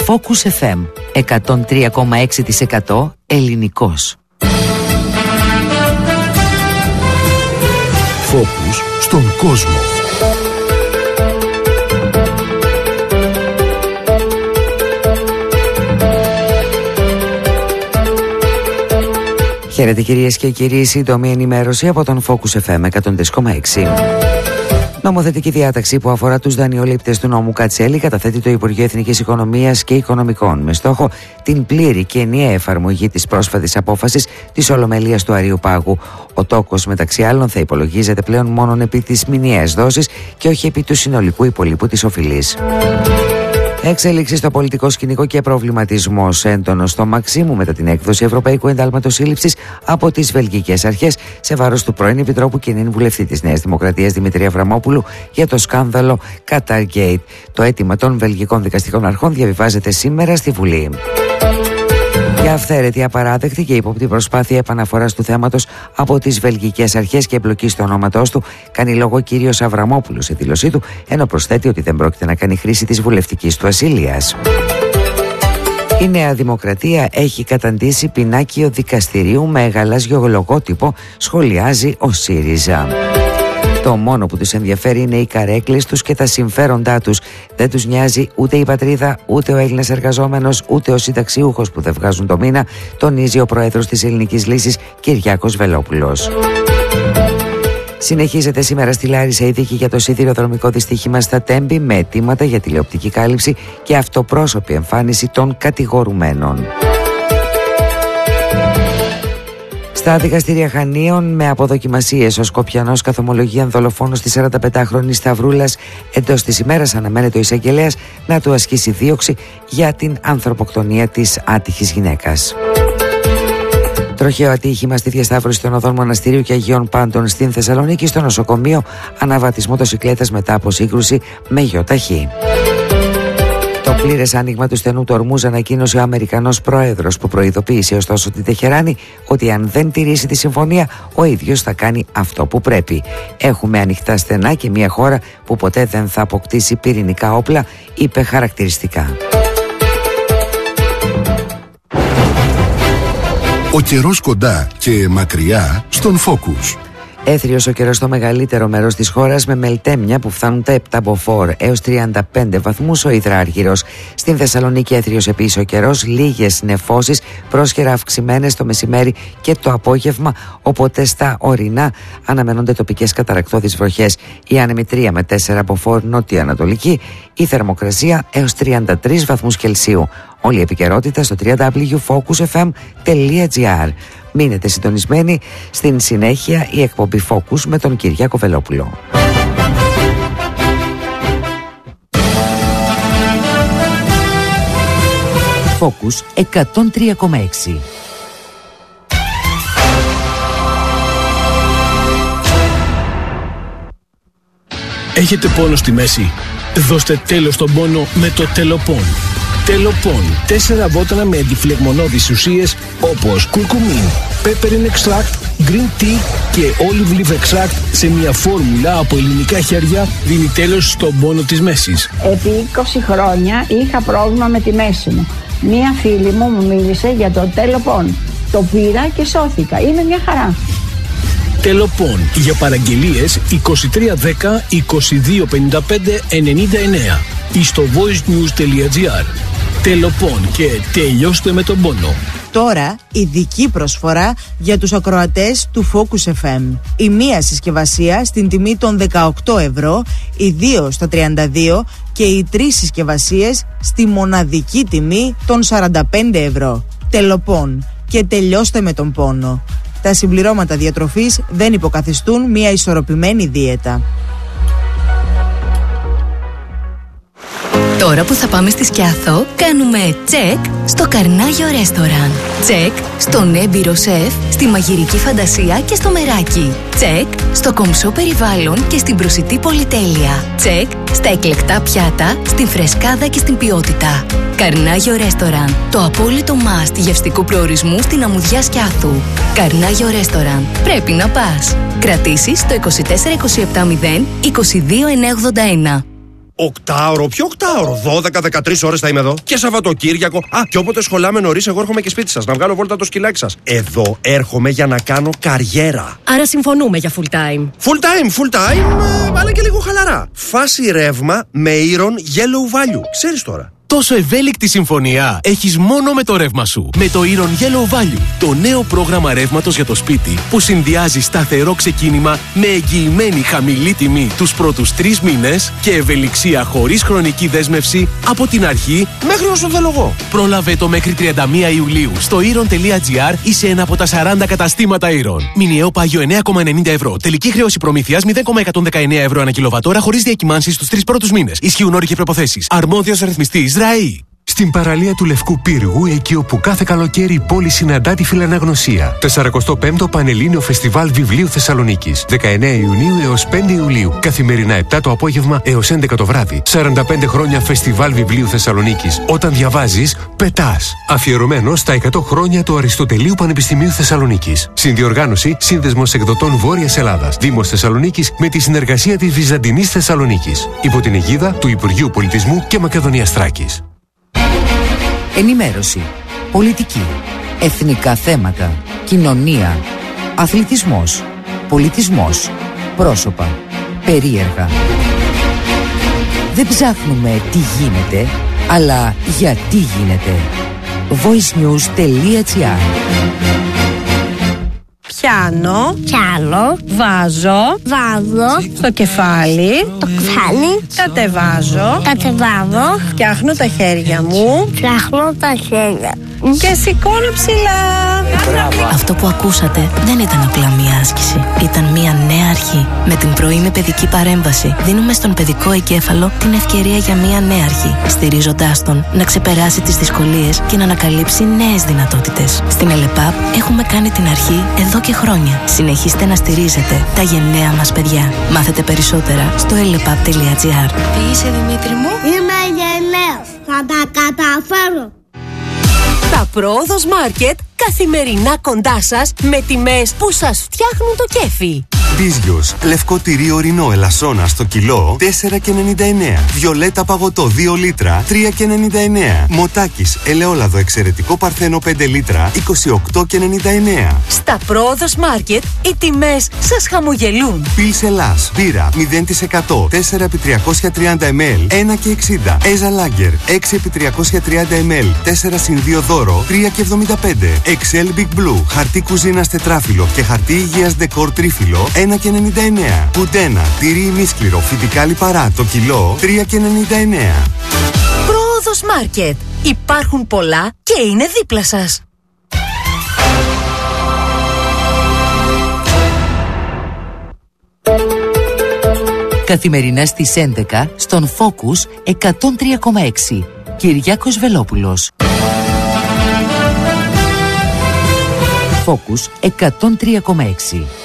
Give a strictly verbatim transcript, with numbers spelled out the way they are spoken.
Focus εφ εμ εκατόν τρία κόμμα έξι τοις εκατό ελληνικός. Focus στον κόσμο. Χαίρετε κυρίες και κύριοι, σύντομη ενημέρωση από τον Focus εφ εμ εκατόν τρία κόμμα έξι. Νομοθετική διάταξη που αφορά τους δανειολήπτες του νόμου Κατσέλη καταθέτει το Υπουργείο Εθνικής Οικονομίας και Οικονομικών με στόχο την πλήρη και ενιαία εφαρμογή της πρόσφατης απόφασης της Ολομελίας του Αρείου Πάγου. Ο τόκος μεταξύ άλλων θα υπολογίζεται πλέον μόνο επί της μηνιαίας δόσης και όχι επί του συνολικού υπολείπου της οφειλής. Εξέλιξη στο πολιτικό σκηνικό και προβληματισμός έντονος στο Μαξίμου μετά την έκδοση Ευρωπαϊκού Εντάλματος Σύλληψης από τις βελγικές αρχές σε βάρος του πρώην Επιτρόπου και νυν βουλευτή της Νέας Δημοκρατίας Δημητρή Αβραμόπουλου για το σκάνδαλο Qatargate. Το αίτημα των βελγικών δικαστικών αρχών διαβιβάζεται σήμερα στη Βουλή. Για αυθαίρετη, απαράδεκτη και ύποπτη προσπάθεια επαναφοράς του θέματος από τις βελγικές αρχές και εμπλοκή στο ονόματός του, κάνει λόγο ο κύριος Αβραμόπουλος σε δήλωσή του, ενώ προσθέτει ότι δεν πρόκειται να κάνει χρήση της βουλευτικής του ασυλίας. Η Νέα Δημοκρατία έχει καταντήσει πινάκιο δικαστηρίου με γαλάζιο λογότυπο, σχολιάζει ο ΣΥΡΙΖΑ. Το μόνο που τους ενδιαφέρει είναι οι καρέκλες τους και τα συμφέροντά τους. Δεν τους νοιάζει ούτε η πατρίδα, ούτε ο Έλληνας εργαζόμενος, ούτε ο συνταξιούχος που δεν βγάζουν το μήνα, τονίζει ο πρόεδρος της Ελληνικής Λύσης, Κυριάκος Βελόπουλος. Συνεχίζεται σήμερα στη Λάρισα η δίκη για το σιδηροδρομικό δυστύχημα στα Τέμπη με αιτήματα για τηλεοπτική κάλυψη και αυτοπρόσωπη εμφάνιση των κατηγορουμένων. Στα δικαστήρια Χανίων, με αποδοκιμασίες, ο Σκοπιανός καθομολογεί δολοφόνος της σαρανταπεντάχρονης Σταυρούλας. Εντός της ημέρας αναμένεται ο εισαγγελέας να του ασκήσει δίωξη για την ανθρωποκτονία της άτυχης γυναίκας. Τροχαίο ατύχημα στη διασταύρωση των οδών Μοναστηρίου και Αγίων Πάντων στην Θεσσαλονίκη, στο νοσοκομείο, αναβατισμό μοτοσικλέτας μετά από σύγκρουση με γιοταχή. Το πλήρες άνοιγμα του στενού του Ορμούζ ανακοίνωσε ο Αμερικανός πρόεδρος, που προειδοποίησε ωστόσο την Τεχεράνη ότι αν δεν τηρήσει τη συμφωνία, ο ίδιος θα κάνει αυτό που πρέπει. Έχουμε ανοιχτά στενά και μια χώρα που ποτέ δεν θα αποκτήσει πυρηνικά όπλα, είπε χαρακτηριστικά. Ο καιρός κοντά και μακριά στον Focus. Έθριος ο καιρός στο μεγαλύτερο μέρος της χώρας με μελτέμια που φτάνουν τα επτά μποφόρ έως τριάντα πέντε βαθμούς ο υδράργυρος. Στην Θεσσαλονίκη έθριος επίσης ο καιρός, λίγες νεφώσεις, πρόσχερα αυξημένες το μεσημέρι και το απόγευμα, οπότε στα ορεινά αναμένονται τοπικές καταρρακτώδεις βροχές. Η άνεμη τρία με τέσσερα μποφόρ νότια-ανατολική, η θερμοκρασία έως τριάντα τρεις βαθμούς Κελσίου. Όλη η επικαιρότητα στο double-u double-u double-u τελεία focus f m τελεία g r. Μείνετε συντονισμένοι, στην συνέχεια η εκπομπή Focus με τον Κυριάκο Βελόπουλο. Focus εκατόν τρία κόμμα έξι. Έχετε πόνο στη μέση? Δώστε τέλος στον πόνο με το Τελοπών. Τελοπών. Τέσσερα βότανα με αντιφλεγμονώδεις ουσίες όπως κουρκουμίν, peppermint extract, green tea και olive leaf extract σε μια φόρμουλα από ελληνικά χέρια δίνει τέλος στον πόνο της μέσης. Επί είκοσι χρόνια είχα πρόβλημα με τη μέση μου. Μία φίλη μου μου μίλησε για το Τελοπών. Το πήρα και σώθηκα. Είναι μια χαρά. Τελοπών. Για παραγγελίες είκοσι τρία δέκα είκοσι δύο πενήντα πέντε ενενήντα εννέα ή στο voicenews τελεία gr. Τελοπών και τελειώστε με τον πόνο. Τώρα ειδική προσφορά για τους ακροατές του Focus εφ εμ. Η μία συσκευασία στην τιμή των δεκαοκτώ ευρώ, οι δύο στα τριάντα δύο και οι τρεις συσκευασίες στη μοναδική τιμή των σαράντα πέντε ευρώ. Τελοπών και τελειώστε με τον πόνο. Τα συμπληρώματα διατροφής δεν υποκαθιστούν μια ισορροπημένη δίαιτα. Τώρα που θα πάμε στη Σκιάθο, κάνουμε τσεκ στο Καρνάγιο Ρέστοραν. Τσεκ στον έμπειρο σεφ, στη μαγειρική φαντασία και στο μεράκι. Τσεκ στο κομψό περιβάλλον και στην προσιτή πολυτέλεια. Τσεκ στα εκλεκτά πιάτα, στην φρεσκάδα και στην ποιότητα. Καρνάγιο Ρέστοραν. Το απόλυτο must γευστικού προορισμού στην αμμουδιά Σκιάθου. Καρνάγιο Ρέστοραν. Πρέπει να πας. Κρατήσεις στο είκοσι τέσσερα είκοσι επτά μηδέν είκοσι δύο εννιακόσια ογδόντα ένα. Οκτάωρο, ποιο οκτάωρο? δώδεκα με δεκατρείς ώρες θα είμαι εδώ. Και Σαββατοκύριακο. Α, και όποτε σχολάμε νωρίς, εγώ έρχομαι και σπίτι σας να βγάλω βόλτα το σκυλάκι σας. Εδώ έρχομαι για να κάνω καριέρα. Άρα συμφωνούμε για full time. Full time, full time, ε, αλλά και λίγο χαλαρά. Φάση ρεύμα με Iron Yellow Value. Ξέρεις τώρα. Τόσο ευέλικτη συμφωνία έχεις μόνο με το ρεύμα σου. Με το Iron Yellow Value, το νέο πρόγραμμα ρεύματος για το σπίτι που συνδυάζει σταθερό ξεκίνημα με εγγυημένη χαμηλή τιμή τους πρώτους τρεις μήνες και ευελιξία χωρίς χρονική δέσμευση από την αρχή μέχρι όσο θέλω εγώ. Πρόλαβε το μέχρι τριάντα μία Ιουλίου στο iron τελεία gr ή σε ένα από τα σαράντα καταστήματα Iron. Μηνιαίο πάγιο εννέα κόμμα ενενήντα ευρώ. Τελική χρέωση προμήθειας μηδέν κόμμα εκατόν δεκαεννέα ευρώ ανά κιλοβατόρα χωρίς διακυμάνσεις στους τρεις πρώτους μήνες. Ισχύουν όροι και προϋποθέσεις. Αρμόδιος ρυθμιστής ΡΑΗ. Στην παραλία του Λευκού Πύργου, εκεί όπου κάθε καλοκαίρι η πόλη συναντά τη φιλαναγνωσία. σαράντα πέμπτο Πανελλήνιο Φεστιβάλ Βιβλίου Θεσσαλονίκης. δεκαεννέα Ιουνίου έως πέντε Ιουλίου. Καθημερινά επτά το απόγευμα έως έντεκα το βράδυ. σαράντα πέντε χρόνια Φεστιβάλ Βιβλίου Θεσσαλονίκης. Όταν διαβάζεις, πετάς. Αφιερωμένο στα εκατό χρόνια του Αριστοτελείου Πανεπιστημίου Θεσσαλονίκης. Συνδιοργάνωση Σύνδεσμος Εκδοτών Βόρειας Ελλάδας. Δήμος Θεσσαλονίκης με τη συνεργασία της Βυζαντινής Θεσσαλονίκης. Υπό την αιγίδα του Υπουργείου Πολιτισμού και Μακεδονίας Θράκης. Ενημέρωση, πολιτική, εθνικά θέματα, κοινωνία, αθλητισμός, πολιτισμός, πρόσωπα, περίεργα. Δεν ψάχνουμε τι γίνεται, αλλά γιατί γίνεται. voicenews.gr. Πιάνω, πιάνω, βάζω, βάζω, στο κεφάλι, το κεφάλι, κατεβάζω, κατεβάζω, φτιάχνω τα χέρια μου, φτιάχνω τα χέρια και σηκώνω ψηλά. Αυτό που ακούσατε δεν ήταν απλά μία άσκηση. Ήταν μία νέα αρχή. Με την πρωινή παιδική παρέμβαση δίνουμε στον παιδικό εγκέφαλο την ευκαιρία για μία νέα αρχή, στηρίζοντάς τον να ξεπεράσει τις δυσκολίες και να ανακαλύψει νέες δυνατότητες. Στην ΕΛΕΠΑΠ έχουμε κάνει την αρχή εδώ και χρόνια. Συνεχίστε να στηρίζετε τα γενναία μας παιδιά. Μάθετε περισσότερα στο ελεπαπ τελεία gr. Τι είσαι, Δημήτρη μου? Είμαι γενναίος. Θα τα καταφέρω. Τα Πρόοδος Μάρκετ καθημερινά κοντά σας με τιμές που σας φτιάχνουν το κέφι. Μπίζιος, λευκό τυρί ορεινό ελασσόνα στο κιλό τέσσερα και ενενήντα εννέα. Βιολέτα παγωτό δύο λίτρα τρία και ενενήντα εννέα. Μοτάκης ελαιόλαδο εξαιρετικό παρθένο πέντε λίτρα είκοσι οκτώ και ενενήντα εννέα. Στα Πρόοδος Μάρκετ οι τιμές σας χαμογελούν. Πιλς Ελλάς, μπύρα μηδέν τοις εκατό τέσσερα επί τριακόσια τριάντα μιλιλίτρα ένα και εξήντα. Έζα Λάγκερ έξι επί τριακόσια τριάντα μιλιλίτρα τέσσερα συν δύο δώρο τρία και εβδομήντα πέντε. Εξέλ Big Blue, χαρτί κουζίνας τετράφυλλο και χαρτί υγείας ντεκόρ τρίφυλλο ένα και ενενήντα εννέα. Κουντένα, τυρί ημίσκληρο, φυτικά λιπαρά το κιλό τρία και ενενήντα εννέα. Πρόοδος Μάρκετ. Υπάρχουν πολλά και είναι δίπλα σας. Καθημερινά στις έντεκα στον Focus εκατόν τρία κόμμα έξι. Κυριάκος Βελόπουλος. Focus εκατόν τρία κόμμα έξι.